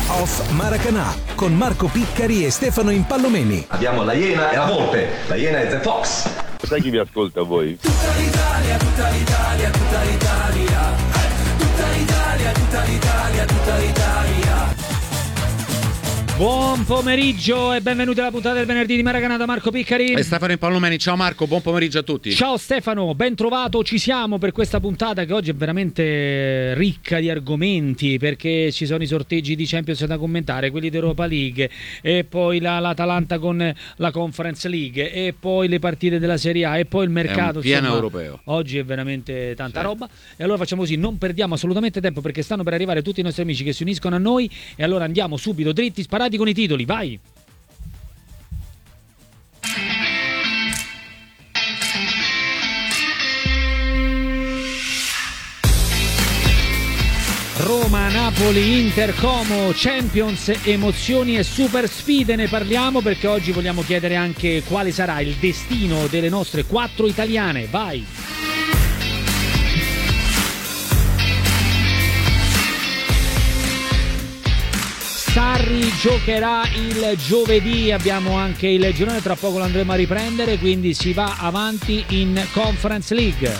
Off Maracanã con Marco Piccari e Stefano Impallomeni. Abbiamo la Iena e la Volpe. La Iena è The Fox. Sai chi mi ascolta voi? Tutta l'Italia, tutta l'Italia, tutta l'Italia. Tutta l'Italia, tutta l'Italia, tutta l'Italia. Buon pomeriggio e benvenuti alla puntata del venerdì di Maracanã da Marco Piccari e Stefano Impallomeni. Ciao Marco, buon pomeriggio a tutti. Ciao Stefano, ben trovato, ci siamo per questa puntata che oggi è veramente ricca di argomenti, perché ci sono i sorteggi di Champions da commentare, quelli di Europa League e poi l'Atalanta con la Conference League e poi le partite della Serie A e poi il mercato. È un pieno europeo. Oggi è veramente tanta roba e allora facciamo così, non perdiamo assolutamente tempo perché stanno per arrivare tutti i nostri amici che si uniscono a noi e allora andiamo subito dritti, sparati con i titoli, vai! Roma, Napoli, Inter, Como, Champions, emozioni e super sfide, ne parliamo perché oggi vogliamo chiedere anche quale sarà il destino delle nostre 4 italiane, vai! Sarri giocherà il giovedì, abbiamo anche il girone, tra poco lo andremo a riprendere, quindi si va avanti in Conference League.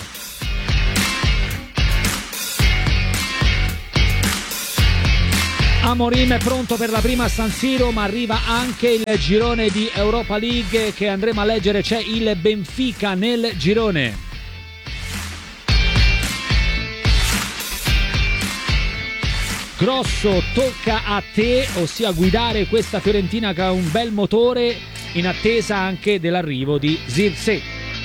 Amorim è pronto per la prima a San Siro, ma arriva anche il girone di Europa League che andremo a leggere, c'è il Benfica nel girone. Grosso, tocca a te, ossia guidare questa Fiorentina che ha un bel motore in attesa anche dell'arrivo di Zirkzee.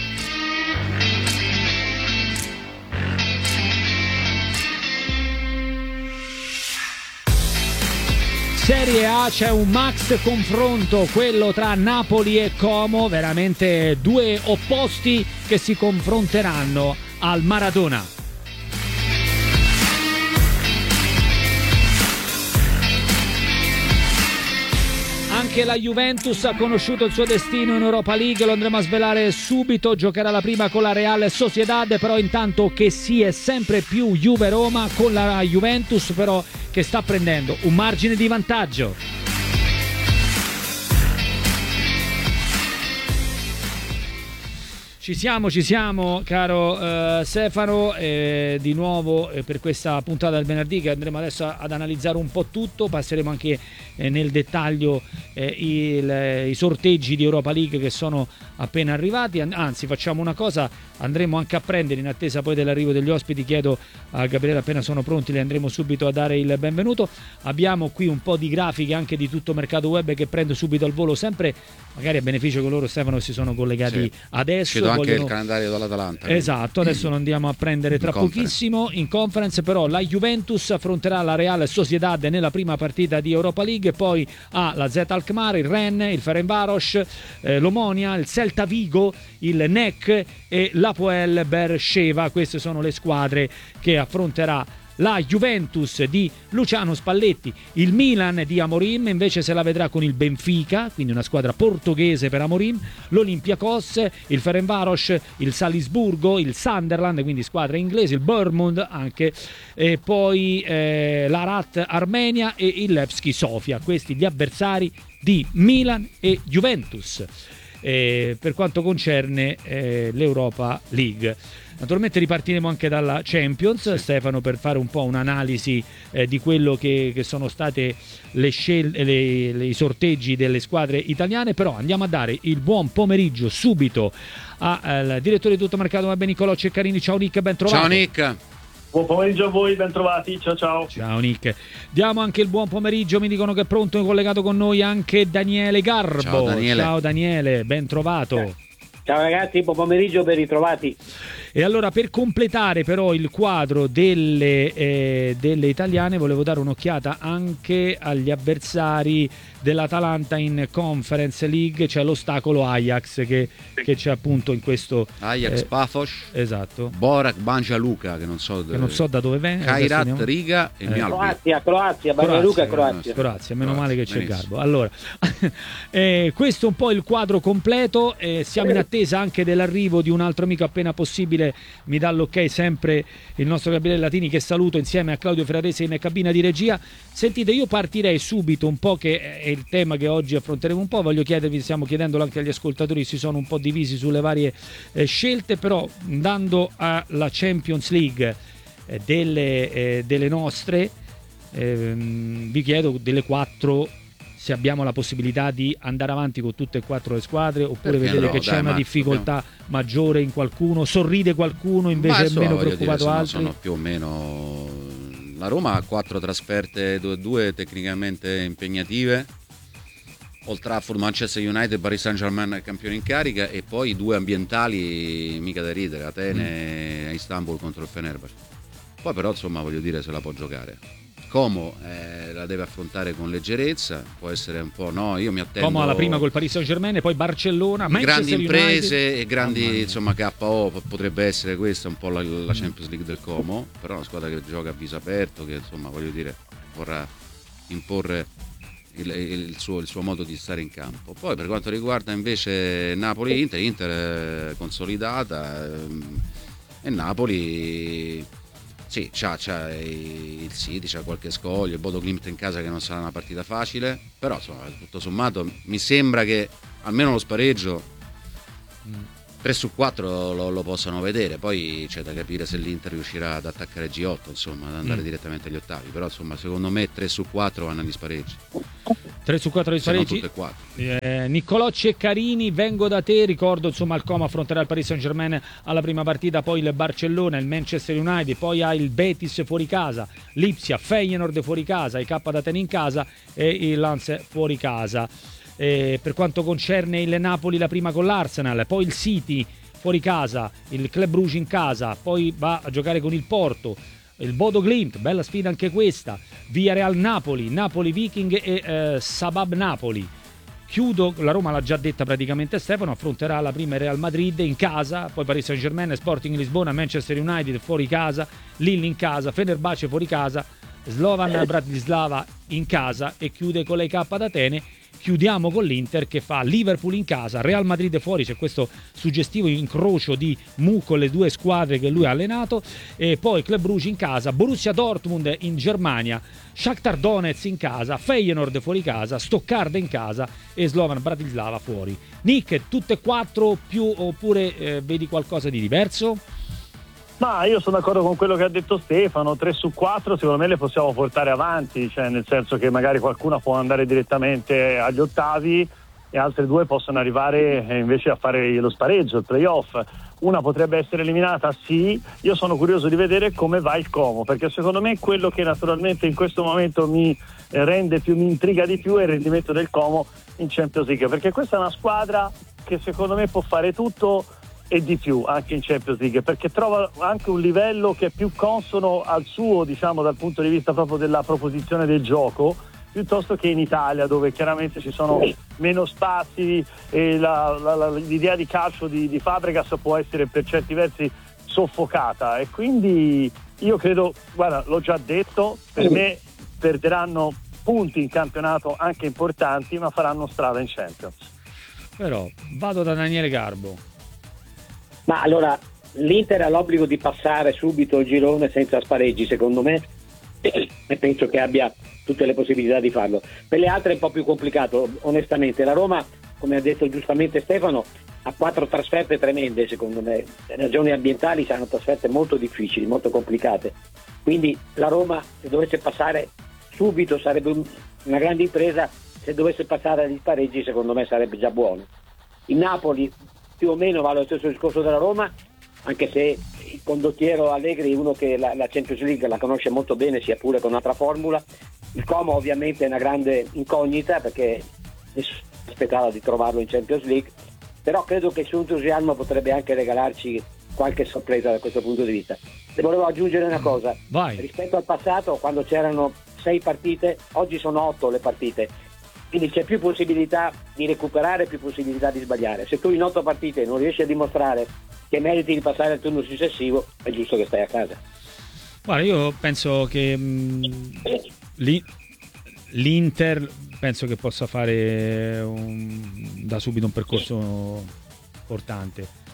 Serie A c'è un max confronto, quello tra Napoli e Como, veramente due opposti che si confronteranno al Maradona. Anche la Juventus ha conosciuto il suo destino in Europa League, lo andremo a svelare subito, giocherà la prima con la Real Sociedad, però intanto che si è sempre più Juve-Roma con la Juventus però che sta prendendo un margine di vantaggio. Ci siamo caro Stefano, di nuovo per questa puntata del venerdì che andremo adesso ad analizzare un po' tutto, passeremo anche nel dettaglio i sorteggi di Europa League che sono appena arrivati, anzi facciamo una cosa, andremo anche a prendere in attesa poi dell'arrivo degli ospiti, chiedo a Gabriele appena sono pronti, le andremo subito a dare il benvenuto, abbiamo qui un po' di grafiche anche di tutto mercato web che prendo subito al volo, sempre magari a beneficio che loro Stefano si sono collegati adesso. Anche il calendario dell'Atalanta. Esatto, adesso lo andiamo a prendere tra pochissimo in conference, però la Juventus affronterà la Real Sociedad nella prima partita di Europa League, poi ha la Z Alkmaar, il Rennes, il Ferencváros, l'Omonia, il Celta Vigo, il NEC e l'Hapoel Beersheva. Queste sono le squadre che affronterà la Juventus di Luciano Spalletti. Il Milan di Amorim invece se la vedrà con il Benfica, quindi una squadra portoghese per Amorim, l'Olympiakos, il Ferencváros, il Salisburgo, il Sunderland, quindi squadra inglese, il Bournemouth anche, e poi l'Arat Armenia e il Levski Sofia. Questi gli avversari di Milan e Juventus per quanto concerne l'Europa League. Naturalmente ripartiremo anche dalla Champions, Stefano, per fare un po' un'analisi di quello che sono state i sorteggi delle squadre italiane, però andiamo a dare il buon pomeriggio subito al direttore di Tutto Mercato Web Niccolò Ceccarini. Ciao Nick, ben trovato. Ciao Nick. Buon pomeriggio a voi, ben trovati, ciao. Ciao Nick. Diamo anche il buon pomeriggio, mi dicono che è pronto e collegato con noi anche Daniele Garbo. Ciao Daniele, ben trovato. Ciao ragazzi, buon pomeriggio, ben ritrovati. E allora, per completare però il quadro delle italiane, volevo dare un'occhiata anche agli avversari dell'Atalanta in Conference League. C'è l'ostacolo Ajax che c'è appunto in questo Ajax Paphos, esatto, Borac Banja Luka, che non so da dove viene, Kairat Riga e Croazia, Banja Luka, Croazia, meno male che c'è il Garbo. Allora questo è un po' il quadro completo, siamo in attesa anche dell'arrivo di un altro amico appena possibile Streaming mi dà l'ok sempre il nostro Gabriele Latini, che saluto insieme a Claudio Ferrarese in cabina di regia. Sentite, io partirei subito un po', che è il tema che oggi affronteremo un po', voglio chiedervi, stiamo chiedendolo anche agli ascoltatori, si sono un po' divisi sulle varie scelte, però andando alla Champions League delle nostre, vi chiedo delle 4 se abbiamo la possibilità di andare avanti con tutte e 4 le squadre, oppure perché vedete no, che c'è una difficoltà maggiore in qualcuno, sorride qualcuno, invece è meno preoccupato altri. Sono più o meno, la Roma ha 4 trasferte, 2 tecnicamente impegnative, Old Trafford, Manchester United, Paris Saint-Germain campione in carica, e poi 2 ambientali mica da ridere, Atene e Istanbul contro il Fenerbahce. Poi però insomma, voglio dire, se la può giocare. Como la deve affrontare con leggerezza, può essere un po', no, io mi attendo Como alla prima col Paris Saint-Germain, poi Barcellona, Manchester grandi imprese United. e grandi insomma KO, potrebbe essere questa un po' la Champions League del Como, però è una squadra che gioca a viso aperto, che insomma, voglio dire, vorrà imporre il suo modo di stare in campo. Poi per quanto riguarda invece Napoli-Inter consolidata, e Napoli sì, c'ha il City, c'ha qualche scoglio, il Bodo Glimt in casa che non sarà una partita facile, però insomma, tutto sommato mi sembra che almeno lo spareggio 3 su 4 lo possano vedere. Poi c'è da capire se l'Inter riuscirà ad attaccare G8, insomma, ad andare direttamente agli ottavi, però insomma secondo me 3 su 4 vanno agli spareggi. 3 su 4 di spareggi. Tutte e 4. Niccolocci e Carini, vengo da te, ricordo insomma il Como affronterà il Paris Saint-Germain alla prima partita, poi il Barcellona, il Manchester United, poi ha il Betis fuori casa, Lipsia, Feyenoord fuori casa, i K d'Atene in casa e il Lens fuori casa. Per quanto concerne il Napoli, la prima con l'Arsenal, poi il City fuori casa, il Club Brugge in casa, poi va a giocare con il Porto, il Bodo Glimt, bella sfida anche questa, Villarreal Napoli, Napoli Viking e Sabab Napoli. Chiudo, la Roma l'ha già detta praticamente Stefano, affronterà la prima Real Madrid in casa, poi Paris Saint-Germain, Sporting Lisbona, Manchester United fuori casa, Lille in casa, Fenerbahce fuori casa, Slovan Bratislava in casa, e chiude con le K d'Atene. Chiudiamo con l'Inter che fa Liverpool in casa, Real Madrid fuori, c'è questo suggestivo incrocio di Mu con le 2 squadre che lui ha allenato, e poi Club Brugge in casa, Borussia Dortmund in Germania, Shakhtar Donetsk in casa, Feyenoord fuori casa, Stoccarda in casa e Slovan Bratislava fuori. Nick, tutte e 4 più, oppure vedi qualcosa di diverso? Ma io sono d'accordo con quello che ha detto Stefano, 3 su 4 secondo me le possiamo portare avanti, cioè nel senso che magari qualcuna può andare direttamente agli ottavi e altre 2 possono arrivare invece a fare lo spareggio, il playoff. Una potrebbe essere eliminata, sì, io sono curioso di vedere come va il Como, perché secondo me quello che naturalmente in questo momento mi intriga di più è il rendimento del Como in Champions League, perché questa è una squadra che secondo me può fare tutto e di più anche in Champions League, perché trova anche un livello che è più consono al suo, diciamo, dal punto di vista proprio della proposizione del gioco, piuttosto che in Italia, dove chiaramente ci sono meno spazi e l'idea di calcio di Fabregas può essere per certi versi soffocata, e quindi io credo, guarda, l'ho già detto, per me perderanno punti in campionato anche importanti, ma faranno strada in Champions. Però vado da Daniele Garbo. Ma allora l'Inter ha l'obbligo di passare subito il girone senza spareggi, secondo me, e penso che abbia tutte le possibilità di farlo. Per le altre è un po' più complicato, onestamente. La Roma, come ha detto giustamente Stefano, ha 4 trasferte tremende, secondo me. Per ragioni ambientali saranno trasferte molto difficili, molto complicate. Quindi la Roma, se dovesse passare subito, sarebbe una grande impresa. Se dovesse passare agli spareggi, secondo me sarebbe già buono. Il Napoli più o meno va allo stesso discorso della Roma, anche se il condottiero Allegri è uno che la Champions League la conosce molto bene, sia pure con un'altra formula. Il Como ovviamente è una grande incognita, perché nessuno aspettava di trovarlo in Champions League, però credo che il suo entusiasmo potrebbe anche regalarci qualche sorpresa da questo punto di vista. E volevo aggiungere una cosa. Vai. Rispetto al passato, quando c'erano 6 partite, oggi sono 8 le partite, quindi c'è più possibilità di recuperare, più possibilità di sbagliare. Se tu in 8 partite non riesci a dimostrare che meriti di passare al turno successivo, è giusto che stai a casa. Guarda, io penso che l'Inter penso che possa fare da subito un percorso importante.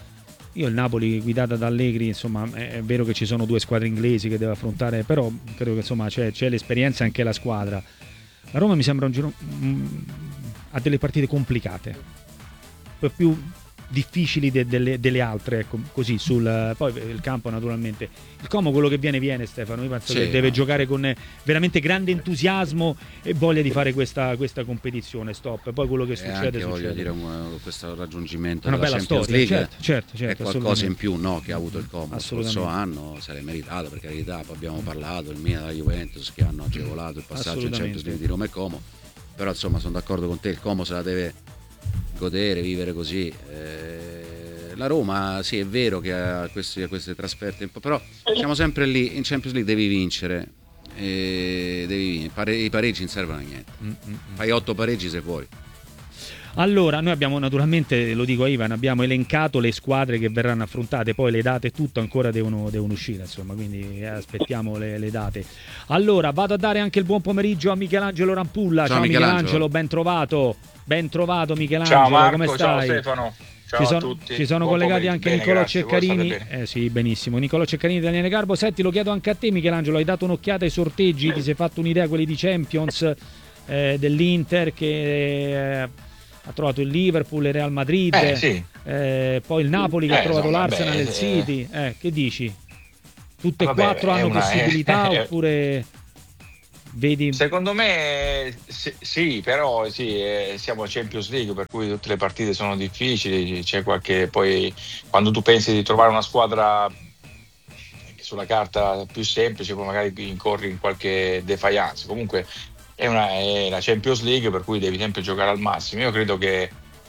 Io il Napoli guidata da Allegri, insomma, è vero che ci sono 2 squadre inglesi che deve affrontare, però credo che insomma c'è l'esperienza anche la squadra. La Roma mi sembra un giro ha delle partite complicate, più difficili delle altre, ecco, così poi il campo naturalmente, il Como quello che viene Stefano, io penso che deve giocare con veramente grande entusiasmo e voglia di fare questa competizione, stop, poi quello che succede anche, voglio dire, questo raggiungimento una della bella Champions storia, League certo, è qualcosa in più, no, che ha avuto il Como lo scorso anno, se l'è meritato, per carità, poi abbiamo parlato il Milan e la Juventus che hanno agevolato il passaggio in Champions League di Roma e Como, però insomma sono d'accordo con te, il Como se la deve godere, vivere così. La Roma, sì, è vero che ha queste trasferte, però siamo sempre lì, in Champions League devi vincere, i pareggi non servono a niente, fai 8 pareggi sei fuori. Allora, noi abbiamo naturalmente, lo dico a Ivan, abbiamo elencato le squadre che verranno affrontate, poi le date tutto ancora devono uscire, insomma, quindi aspettiamo le date. Allora, vado a dare anche il buon pomeriggio a Michelangelo Rampulla. Ciao Michelangelo, ben trovato Michelangelo. Ciao Marco, come stai? Ciao Stefano. Ciao a tutti. Ci sono collegati anche bene, Nicolò grazie, Ceccarini. Sì, benissimo. Nicolò Ceccarini di Daniele Garbo. Senti, lo chiedo anche a te, Michelangelo. Hai dato un'occhiata ai sorteggi? Ti sei fatto un'idea quelli di Champions dell'Inter che ha trovato il Liverpool, il Real Madrid, sì. Poi il Napoli che ha trovato l'Arsenal e il City. Che dici? Tutte e 4 hanno possibilità oppure... Vedi? Secondo me sì, però siamo a Champions League, per cui tutte le partite sono difficili, c'è poi quando tu pensi di trovare una squadra che sulla carta più semplice, poi magari incorri in qualche defiance. Comunque è la Champions League, per cui devi sempre giocare al massimo. Io credo che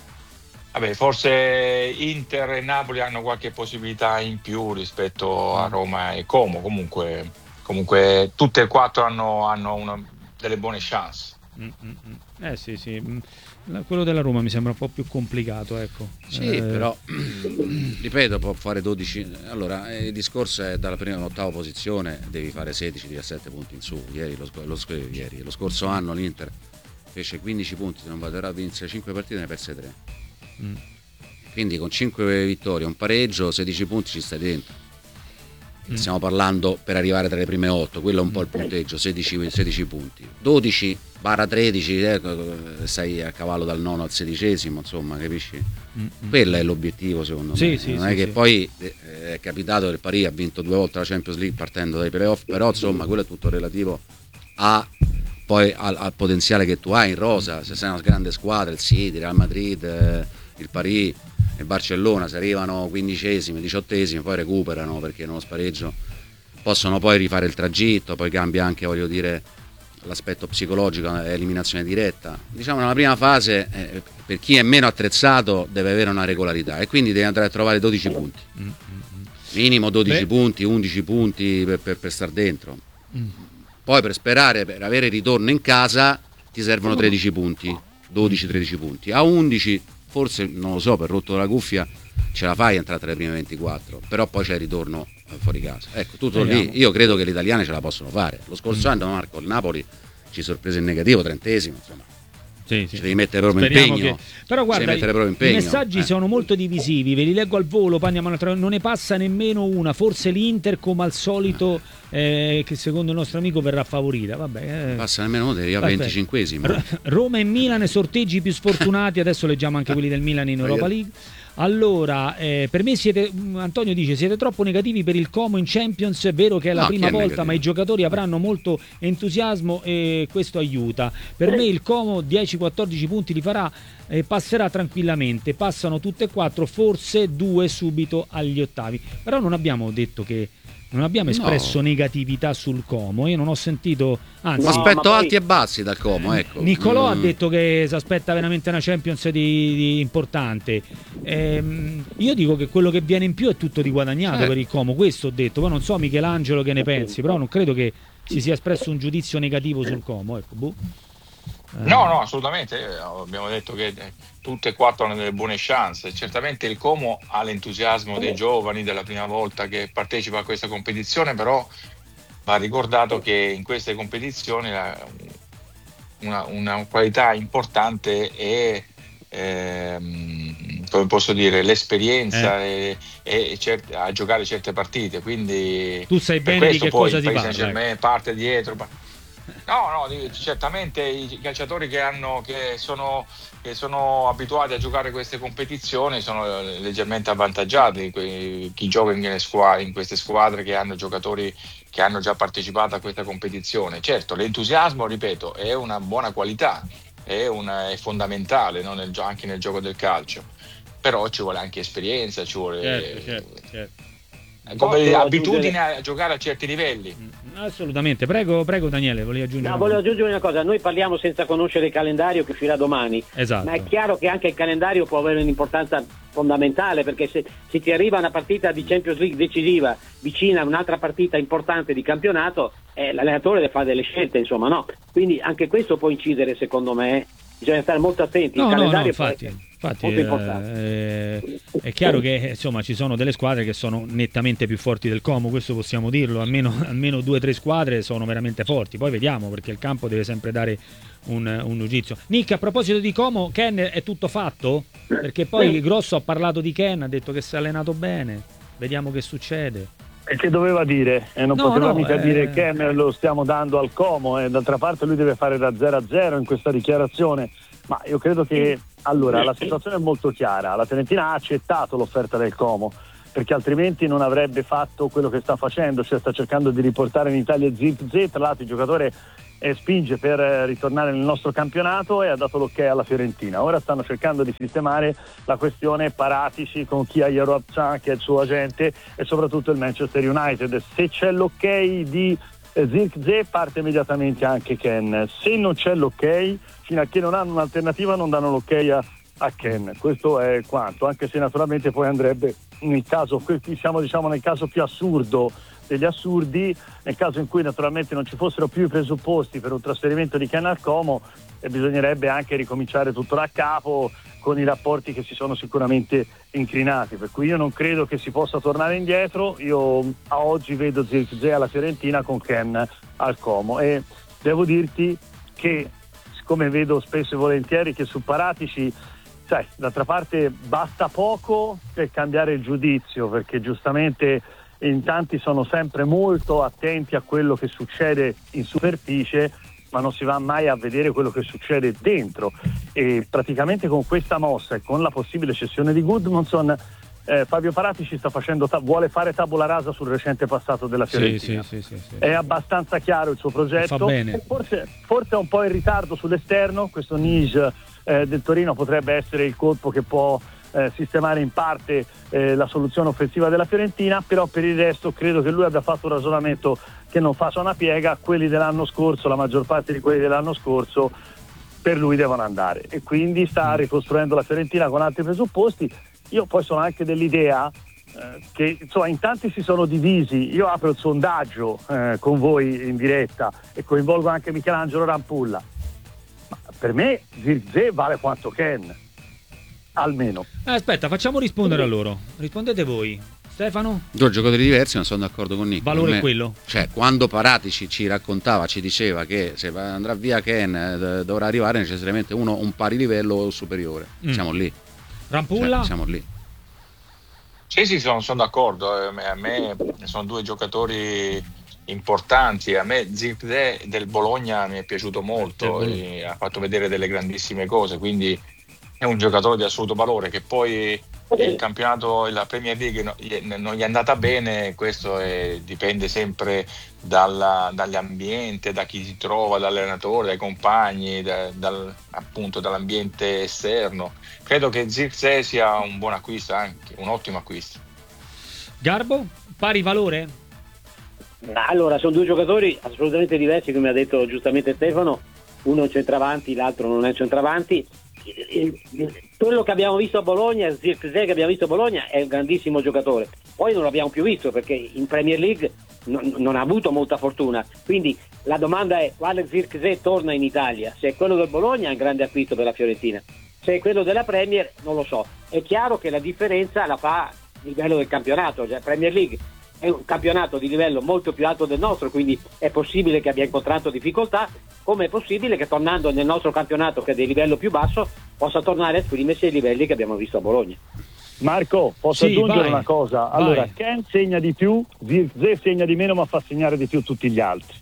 forse Inter e Napoli hanno qualche possibilità in più rispetto a Roma e Como. Comunque tutte e 4 hanno delle buone chance. Sì. Quello della Roma mi sembra un po' più complicato, ecco. Sì, però ripeto, può fare 12. Allora, il discorso è dalla prima all'ottava posizione devi fare 16-17 punti in su. Lo scorso anno l'Inter fece 15 punti, se non vado errato, vinse 5 partite e ne perse 3. Quindi con 5 vittorie, un pareggio, 16 punti ci stai dentro. Stiamo parlando per arrivare tra le prime 8, quello è un po' il punteggio, 16 punti, 12-13 stai a cavallo dal 9 al 16esimo, insomma, capisci? Quello è l'obiettivo secondo me, non è che poi è capitato che il Paris ha vinto 2 volte la Champions League partendo dai playoff, però insomma quello è tutto relativo poi al potenziale che tu hai in rosa. Se sei una grande squadra, il City, il Real Madrid, il Paris, il Barcellona, se arrivano 15esimi, 18esimi, poi recuperano perché nello spareggio possono poi rifare il tragitto, poi cambia anche, voglio dire, l'aspetto psicologico, eliminazione diretta. Diciamo nella prima fase per chi è meno attrezzato deve avere una regolarità e quindi deve andare a trovare 12 punti. Minimo 12 punti, 11 punti per star dentro. Poi per sperare, per avere ritorno in casa ti servono 13 punti, 12-13 punti. A 11 forse, non lo so, per rotto della cuffia ce la fai a entrare tra le prime 24, però poi c'è il ritorno fuori casa. Ecco, tutto lì. Io credo che gli italiani ce la possono fare. Lo scorso anno, Marco, il Napoli ci sorprese in negativo, 30esimo, insomma. Ci devi mettere proprio impegno. Però guarda, i messaggi sono molto divisivi, ve li leggo al volo, poi andiamo non ne passa nemmeno una, forse l'Inter come al solito che secondo il nostro amico verrà favorita. Vabbè, passa nemmeno uno, arriva 25esimo. Roma e Milan, sorteggi più sfortunati, adesso leggiamo anche quelli del Milan in Europa League. Allora, per me Antonio dice siete troppo negativi per il Como in Champions, è vero che è la prima volta negativo, ma i giocatori avranno molto entusiasmo e questo aiuta. Per me il Como 10-14 punti li farà e passerà tranquillamente, passano tutte e 4, forse 2 subito agli ottavi, però non abbiamo detto che non abbiamo espresso negatività sul Como, io non ho sentito, anzi aspetto alti e bassi dal Como, ecco. Niccolò ha detto che si aspetta veramente una Champions di importante, io dico che quello che viene in più è tutto di guadagnato per il Como, questo ho detto, poi non so Michelangelo che ne pensi, però non credo che si sia espresso un giudizio negativo sul Como, ecco. No, assolutamente, abbiamo detto che tutte e 4 hanno delle buone chance. Certamente il Como ha l'entusiasmo dei giovani della prima volta che partecipa a questa competizione, però va ricordato che in queste competizioni una qualità importante è come posso dire, l'esperienza a giocare certe partite, quindi tu sai per bene di questo che poi cosa il ti Paris parla. Saint-Germain parte dietro. No, certamente i calciatori che sono abituati a giocare queste competizioni sono leggermente avvantaggiati, chi gioca in queste squadre che hanno giocatori che hanno già partecipato a questa competizione. Certo, l'entusiasmo, ripeto, è una buona qualità, è fondamentale, no? Anche nel gioco del calcio, però ci vuole anche esperienza, ci vuole certo. come abitudine a giocare a certi livelli. Assolutamente. Prego Daniele, volevi aggiungere? No, volevo aggiungere una cosa. Noi parliamo senza conoscere il calendario che uscirà domani, esatto. Ma è chiaro che anche il calendario può avere un'importanza fondamentale, perché se ti arriva una partita di Champions League decisiva vicina a un'altra partita importante di campionato, l'allenatore deve fare delle scelte, insomma, no? Quindi anche questo può incidere, secondo me. Bisogna stare molto attenti. Il calendario infatti molto importante. È chiaro che insomma ci sono delle squadre che sono nettamente più forti del Como, questo possiamo dirlo, almeno 2 o 3 squadre sono veramente forti, poi vediamo, perché il campo deve sempre dare un giudizio. Nick, a proposito di Como, Ken è tutto fatto? Perché poi Grosso ha parlato di Ken, ha detto che si è allenato bene, vediamo che succede. E che doveva dire? Non poteva mica dire che lo stiamo dando al Como, e d'altra parte lui deve fare da 0-0 in questa dichiarazione. Ma io credo che allora la situazione è molto chiara. La Fiorentina ha accettato l'offerta del Como, perché altrimenti non avrebbe fatto quello che sta facendo, cioè sta cercando di riportare in Italia Zirkzee. Tra l'altro il giocatore spinge per ritornare nel nostro campionato e ha dato l'ok alla Fiorentina. Ora stanno cercando di sistemare la questione Paratici con Kia Yeroabcan, che è il suo agente, e soprattutto il Manchester United. Se c'è l'ok di Zirkzee parte immediatamente anche Ken. Se non c'è l'ok, fino a che non hanno un'alternativa non danno l'ok a Ken. Questo è quanto, anche se naturalmente poi andrebbe nel caso, siamo diciamo nel caso più assurdo degli assurdi, nel caso in cui naturalmente non ci fossero più i presupposti per un trasferimento di Ken al Como, e bisognerebbe anche ricominciare tutto da capo con i rapporti che si sono sicuramente incrinati, per cui io non credo che si possa tornare indietro. Io a oggi vedo Zirkzee alla Fiorentina con Ken al Como, e devo dirti che, siccome vedo spesso e volentieri che su Paratici, sai, d'altra parte basta poco per cambiare il giudizio, perché giustamente in tanti sono sempre molto attenti a quello che succede in superficie, ma non si va mai a vedere quello che succede dentro, e praticamente con questa mossa e con la possibile cessione di Gudmundsson, Fabio Paratici vuole fare tabula rasa sul recente passato della Fiorentina. Sì. È abbastanza chiaro il suo progetto, fa bene. Forse è un po' in ritardo sull'esterno. Questo Nij del Torino potrebbe essere il colpo che può sistemare in parte la soluzione offensiva della Fiorentina, però per il resto credo che lui abbia fatto un ragionamento che non fa una piega. Quelli dell'anno scorso, la maggior parte di quelli dell'anno scorso per lui devono andare, e quindi sta ricostruendo la Fiorentina con altri presupposti. Io poi sono anche dell'idea che insomma in tanti si sono divisi. Io apro il sondaggio con voi in diretta e coinvolgo anche Michelangelo Rampulla, ma per me Zirkzee vale quanto Ken, almeno. Aspetta, facciamo rispondere a loro. Rispondete voi. Stefano? 2 giocatori diversi, non sono d'accordo con Nick. Valore è quello? Cioè, quando Paratici ci raccontava, ci diceva che se andrà via Ken dovrà arrivare necessariamente uno un pari livello o superiore. Siamo lì. Rampulla? Cioè, siamo lì. Sì, sono d'accordo. A me sono 2 giocatori importanti. A me Zirkzee del Bologna mi è piaciuto molto, ha fatto vedere delle grandissime cose, quindi è un giocatore di assoluto valore. Che poi il campionato, la Premier League non gli è andata bene, questo dipende sempre dall'ambiente, da chi si trova, dall'allenatore, dai compagni, appunto dall'ambiente esterno. Credo che Zirkzee sia un buon acquisto, anche un ottimo acquisto. Garbo, pari valore? Allora, sono 2 giocatori assolutamente diversi, come ha detto giustamente Stefano. Uno è un centravanti, l'altro non è un centravanti. Quello che abbiamo visto a Bologna, Zirkzee che abbiamo visto a Bologna, è un grandissimo giocatore. Poi non l'abbiamo più visto perché in Premier League non ha avuto molta fortuna. Quindi la domanda è: quale Zirkzee torna in Italia? Se è quello del Bologna è un grande acquisto per la Fiorentina, se è quello della Premier non lo so. È chiaro che la differenza la fa il livello del campionato, cioè Premier League è un campionato di livello molto più alto del nostro, quindi è possibile che abbia incontrato difficoltà, come è possibile che tornando nel nostro campionato, che è di livello più basso, possa tornare a esprimersi ai livelli che abbiamo visto a Bologna. Marco, posso aggiungere vai. una cosa? Allora, Vai. Ken segna di più, Zirkzee segna di meno, ma fa segnare di più tutti gli altri.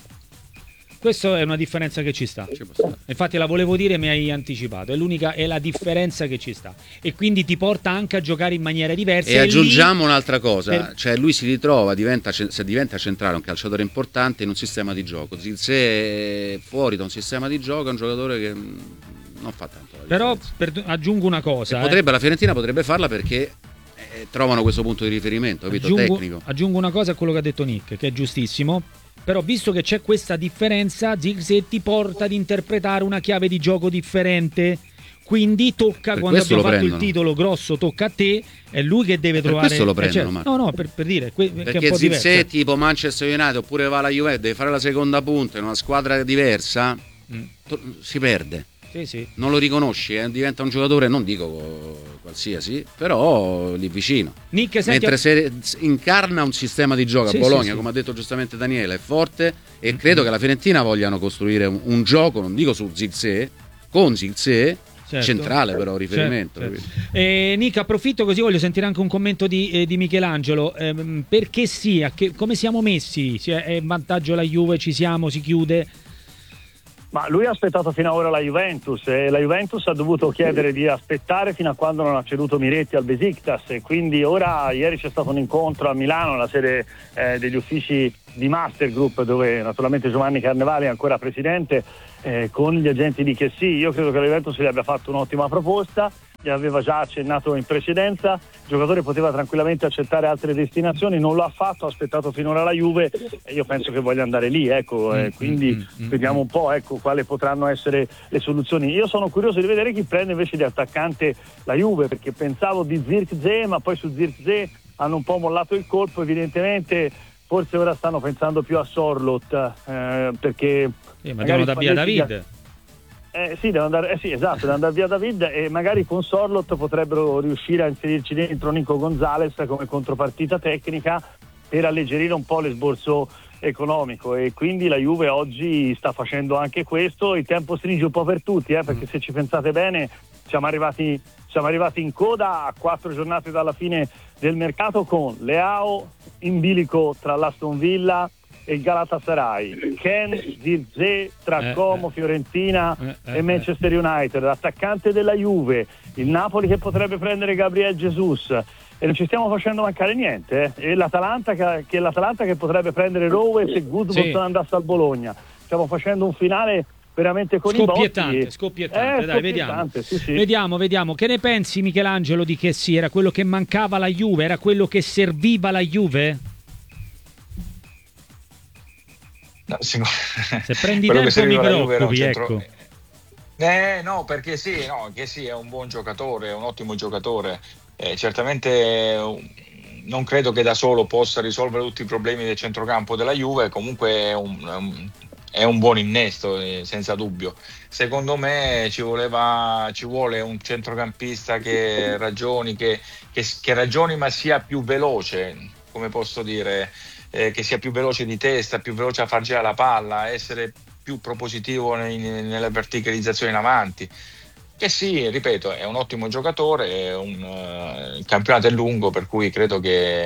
Questa è una differenza che ci sta. Infatti la volevo dire, mi hai anticipato. È la differenza che ci sta. E quindi ti porta anche a giocare in maniera diversa. E aggiungiamo un'altra cosa, per- cioè lui si ritrova, se diventa centrale, un calciatore importante in un sistema di gioco. Zirkzee fuori da un sistema di gioco è un giocatore che non fa tanto la Però differenza. aggiungo una cosa. La Fiorentina potrebbe farla perché trovano questo punto di riferimento, capito? Tecnico. Aggiungo una cosa a quello che ha detto Nick, che è giustissimo. Però visto che c'è questa differenza, Zirkzee ti porta ad interpretare una chiave di gioco differente. Quindi tocca, Per quando questo abbiamo lo fatto il prendono. titolo grosso, tocca a te, è lui che deve trovare. questo lo prendono, Marco. No, per dire che è un Perché po' Zirkzee diverso. tipo Manchester United oppure va alla Juventus, deve fare la seconda punta in una squadra diversa, si perde. Sì. Non lo riconosci, diventa un giocatore, non dico qualsiasi, però lì vicino. Nick, senti, Mentre se incarna un sistema di gioco Sì, a Bologna, sì. come ha detto giustamente Daniele, è forte, e credo che la Fiorentina vogliano costruire un gioco, non dico su Zirkzee, con Zirkzee, Certo. centrale però riferimento. Certo. Nick, approfitto così voglio sentire anche un commento di Michelangelo. Perché come siamo messi? È in vantaggio la Juve, si chiude? Ma lui ha aspettato fino ad ora la Juventus e la Juventus ha dovuto chiedere di aspettare fino a quando non ha ceduto Miretti al Besiktas, e quindi ieri c'è stato un incontro a Milano, la sede degli uffici di Master Group, dove naturalmente Giovanni Carnevali è ancora presidente, con gli agenti di Chessy. Io credo che la Juventus gli abbia fatto un'ottima proposta, gli aveva già accennato in precedenza, il giocatore poteva tranquillamente accettare altre destinazioni, non lo ha fatto, ha aspettato finora la Juve e io penso che voglia andare lì, quindi vediamo un po' quali potranno essere le soluzioni. Io sono curioso di vedere chi prende invece di attaccante la Juve, perché pensavo di Zirkzee, ma poi su Zirkzee hanno un po' mollato il colpo, evidentemente forse ora stanno pensando più a Sorloth, perché ma devono da via David. Devono andare via David, e magari con Sorloth potrebbero riuscire a inserirci dentro Nico Gonzalez come contropartita tecnica per alleggerire un po' l'esborso economico, e quindi la Juve oggi sta facendo anche questo. Il tempo stringe un po' per tutti, perché se ci pensate bene siamo arrivati in coda a 4 giornate dalla fine del mercato, con Leao in bilico tra l'Aston Villa e il Galatasaray, Ken, Zirkzee tra Como, Fiorentina e Manchester United, l'attaccante della Juve, il Napoli che potrebbe prendere Gabriel Jesus, e non ci stiamo facendo mancare niente, e l'Atalanta che potrebbe prendere Rowe se Goodmanson andasse al Bologna. Stiamo facendo un finale veramente con Scoppiettante, dai, vediamo. Sì. Vediamo. Che ne pensi, Michelangelo, di Chessy? Era quello che mancava alla Juve? Era quello che serviva alla Juve? No, se prendi tempo mi preoccupi, ecco. No, perché Chessy è un buon giocatore, è un ottimo giocatore. Certamente non credo che da solo possa risolvere tutti i problemi del centrocampo della Juve, comunque è un buon innesto, senza dubbio. Secondo me ci vuole un centrocampista che ragioni ma sia più veloce, come posso dire, che sia più veloce di testa, più veloce a far girare la palla, essere più propositivo nella verticalizzazione in avanti. Che sì, ripeto, è un ottimo giocatore, il campionato è lungo, per cui credo che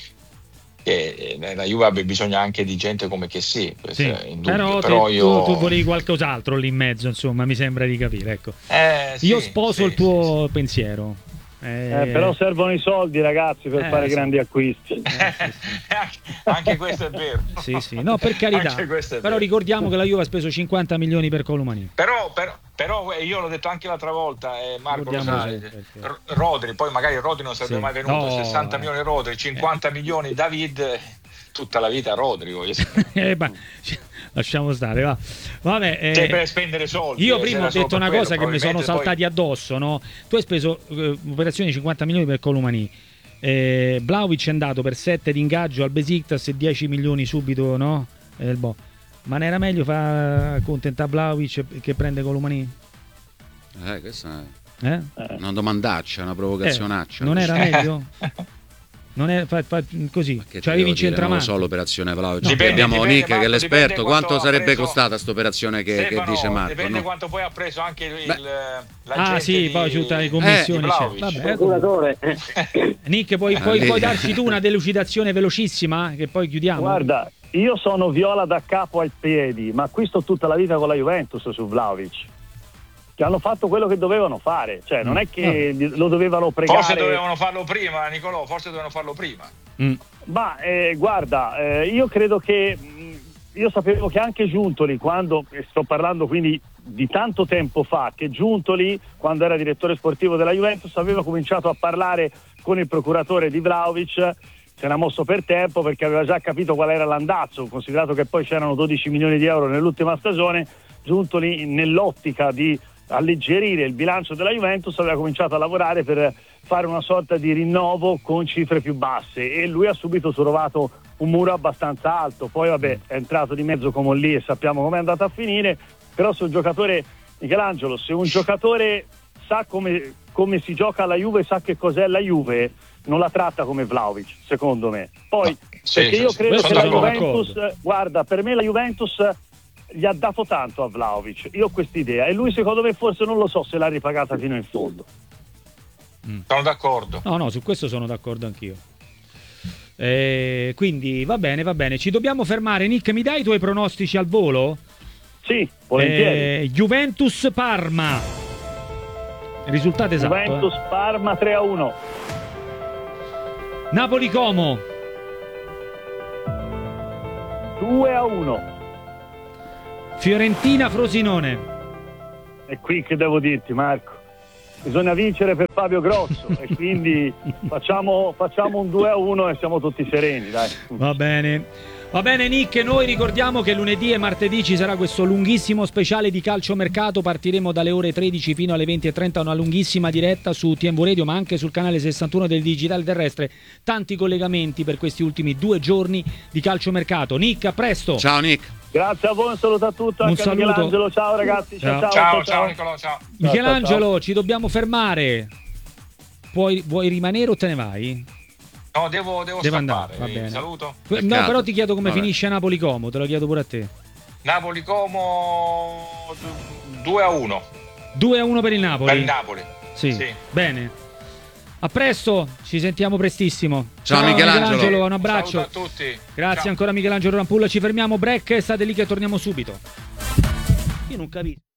la Juve abbia bisogno anche di gente come Chessy, però tu volevi qualcos'altro lì in mezzo, insomma, mi sembra di capire, ecco. Io sposo il tuo pensiero. Però servono i soldi, ragazzi, per fare grandi acquisti. Anche questo è vero. Sì, no, per carità. Però ricordiamo che la Juve ha speso 50 milioni per Colomani. Però io l'ho detto anche l'altra volta, Marco lo sa, Rodri, poi magari Rodri non sarebbe mai venuto, 60 milioni Rodri, 50 milioni David, tutta la vita Rodri. Lasciamo stare, va. Vabbè, per spendere soldi. Io prima ho detto una cosa che mi sono saltati addosso, no? Tu hai speso operazioni di 50 milioni per Colomani. Vlahovic è andato per 7 di ingaggio al Besiktas e 10 milioni subito, no? Ma non era meglio accontentare Vlahovic che prende Colomani? Questa è una domandaccia, una provocazionaccia. Non era meglio? Non è così, Che cioè arrivi in devo dire, non lo centramano. so l'operazione Vlahovic. Dipende, Abbiamo Nick che è Marco, l'esperto. dipende Quanto sarebbe preso- costata questa operazione che Stefano, dice Marco? dipende No? quanto poi ha preso anche Ah sì, poi tutte le commissioni. Vlahovic. Vabbè, Procuratore. Nick, puoi darci tu una delucidazione velocissima che poi chiudiamo? Guarda, io sono viola da capo ai piedi, ma qui sto tutta la vita con la Juventus su Vlahovic, che hanno fatto quello che dovevano fare, cioè non è che lo dovevano pregare. Forse dovevano farlo prima, Nicolò, forse dovevano farlo prima. Ma guarda, io credo che io sapevo che anche Giuntoli, quando sto parlando quindi di tanto tempo fa, che Giuntoli, quando era direttore sportivo della Juventus, aveva cominciato a parlare con il procuratore di Vlahovic, si era mosso per tempo perché aveva già capito qual era l'andazzo, considerato che poi c'erano 12 milioni di euro nell'ultima stagione. Giuntoli, nell'ottica di alleggerire il bilancio della Juventus, aveva cominciato a lavorare per fare una sorta di rinnovo con cifre più basse, e lui ha subito trovato un muro abbastanza alto. Poi vabbè, è entrato di mezzo come lì e sappiamo com'è andata a finire. Però se un giocatore, Michelangelo, se un giocatore sa come si gioca alla Juve, sa che cos'è la Juve, non la tratta come Vlahovic, secondo me. Poi perché io credo che la Juventus, guarda, per me la Juventus gli ha dato tanto a Vlahovic, io ho quest'idea, e lui secondo me forse non lo so se l'ha ripagata fino in fondo. Sono d'accordo. No, su questo sono d'accordo anch'io. Quindi va bene, ci dobbiamo fermare. Nick, mi dai i tuoi pronostici al volo? Sì, volentieri. Juventus-Parma, risultato esatto. Juventus-Parma 3-1. Napoli-Como 2-1. Fiorentina-Frosinone. È qui che devo dirti, Marco, bisogna vincere per Fabio Grosso e quindi facciamo un 2-1 e siamo tutti sereni, dai. Va bene Nick, noi ricordiamo che lunedì e martedì ci sarà questo lunghissimo speciale di calciomercato, partiremo dalle ore 13 fino alle 20:30, una lunghissima diretta su TMV Radio ma anche sul canale 61 del digitale terrestre, tanti collegamenti per questi ultimi 2 giorni di calciomercato. Nick, a presto. Ciao Nick. Grazie a voi, un saluto a tutti, anche a Michelangelo, ciao ragazzi, Ciao Nicolò, ciao. Michelangelo, ci dobbiamo fermare, vuoi rimanere o te ne vai? No, devo scappare. Andare, va bene. Saluto. No, però ti chiedo come finisce Napoli-Como, te lo chiedo pure a te. Napoli-Como 2-1. 2-1 per il Napoli. Per il Napoli. Sì. Bene. A presto, ci sentiamo prestissimo. Ciao Michelangelo, un abbraccio. Saluto a tutti. Grazie ancora Michelangelo Rampulla, ci fermiamo, break, state lì che torniamo subito. Io non capisco.